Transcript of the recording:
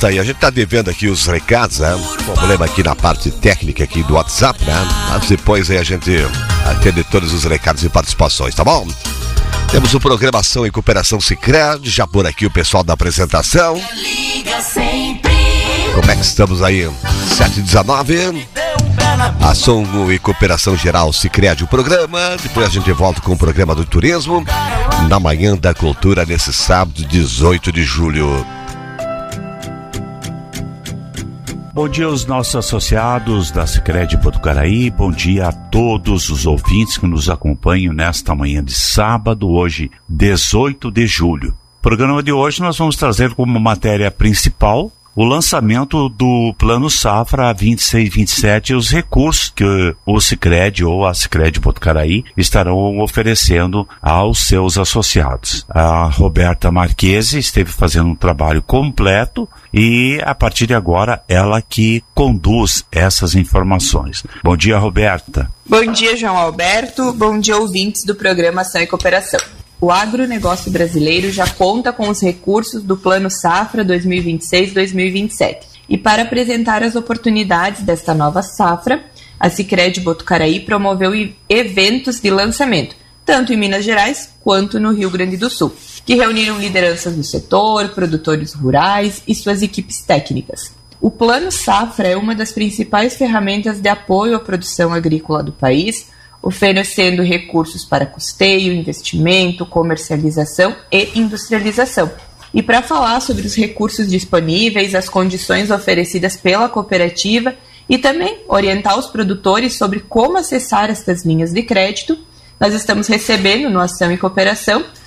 tá aí. A gente tá devendo aqui os recados, né? Problema aqui na parte técnica aqui do WhatsApp, né? Mas depois aí a gente atende todos os recados e participações, tá bom? Temos o Programação e Cooperação Sicredi, já por aqui o pessoal da apresentação. Como é que estamos aí? 7h19. Ação e Cooperação Geral Sicredi, o programa. Depois a gente volta com o programa do turismo na Manhã da Cultura nesse sábado, 18 de julho. Bom dia aos nossos associados da Sicredi Botucaraí, bom dia a todos os ouvintes que nos acompanham nesta manhã de sábado, hoje 18 de julho. No programa de hoje nós vamos trazer como matéria principal o lançamento do Plano Safra 26-27 e os recursos que o Sicredi ou a Sicredi Botucaraí estarão oferecendo aos seus associados. A Roberta Marquesi esteve fazendo um trabalho completo e, a partir de agora, ela que conduz essas informações. Bom dia, Roberta. Bom dia, João Alberto. Bom dia, ouvintes do programa Ação e Cooperação. O agronegócio brasileiro já conta com os recursos do Plano Safra 2026-2027. E para apresentar as oportunidades desta nova safra, a Sicredi Botucaraí promoveu eventos de lançamento, tanto em Minas Gerais quanto no Rio Grande do Sul, que reuniram lideranças do setor, produtores rurais e suas equipes técnicas. O Plano Safra é uma das principais ferramentas de apoio à produção agrícola do país, oferecendo recursos para custeio, investimento, comercialização e industrialização. E para falar sobre os recursos disponíveis, as condições oferecidas pela cooperativa e também orientar os produtores sobre como acessar estas linhas de crédito, nós estamos recebendo no Ação e Cooperação